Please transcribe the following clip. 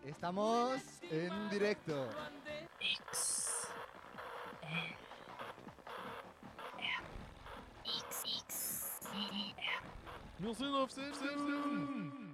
Estamos en directo. X, L, M, X, L, M. Wir sind auf Sendung.